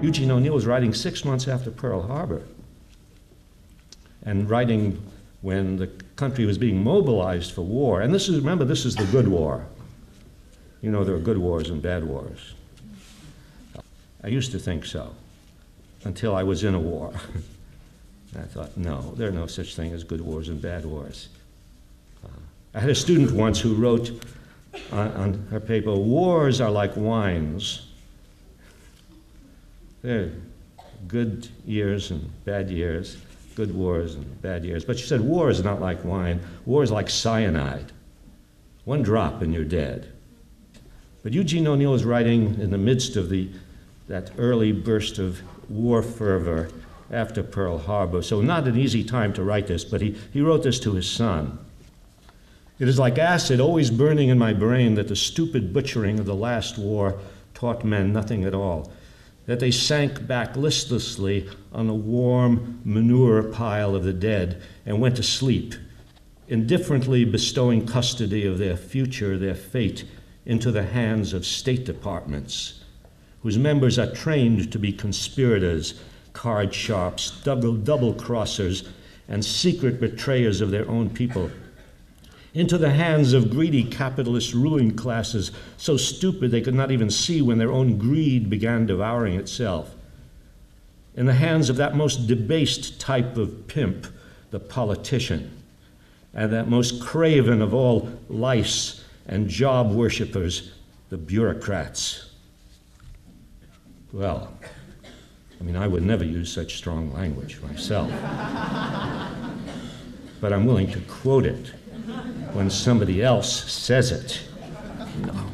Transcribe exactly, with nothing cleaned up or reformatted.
Eugene O'Neill was writing six months after Pearl Harbor, and writing when the country was being mobilized for war. And this is, remember, this is the good war. You know, there are good wars and bad wars. I used to think so, until I was in a war. I thought, no, there are no such thing as good wars and bad wars. Uh, I had a student once who wrote on, on her paper, wars are like wines. They're good years and bad years, good wars and bad years. But she said, war is not like wine. War is like cyanide. One drop and you're dead. But Eugene O'Neill was writing in the midst of the, that early burst of war fervor after Pearl Harbor. So not an easy time to write this, but he, he wrote this to his son. It is like acid always burning in my brain that the stupid butchering of the last war taught men nothing at all, that they sank back listlessly on the warm manure pile of the dead and went to sleep, indifferently bestowing custody of their future, their fate, into the hands of state departments, whose members are trained to be conspirators, card sharps, double, double crossers, and secret betrayers of their own people, into the hands of greedy capitalist ruling classes so stupid they could not even see when their own greed began devouring itself, in the hands of that most debased type of pimp, the politician, and that most craven of all lice and job worshippers, the bureaucrats. Well, I mean, I would never use such strong language myself, but I'm willing to quote it when somebody else says it. No.